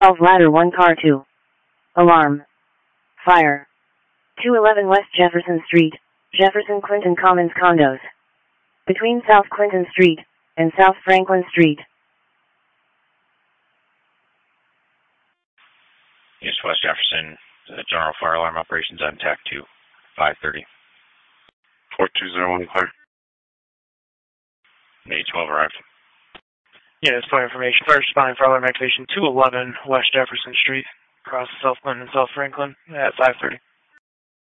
12 ladder 1 car 2. Alarm. Fire. 211 West Jefferson Street, Jefferson Clinton Commons condos. Between South Clinton Street and South Franklin Street. East West Jefferson, general fire alarm operations on TAC 2, 530. 4201 clear. May 12 arrived. Yeah, it's fire information. Fire responding for alarm activation 211 West Jefferson Street, across South Clinton and South Franklin at 530.